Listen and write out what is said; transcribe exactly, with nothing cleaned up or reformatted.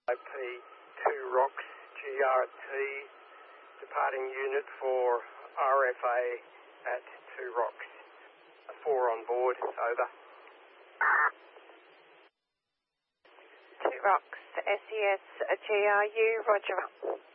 O P two Rocks G R T, departing unit for R F A at two Rocks. Four on board, over. two Rocks, S E S G R U, roger.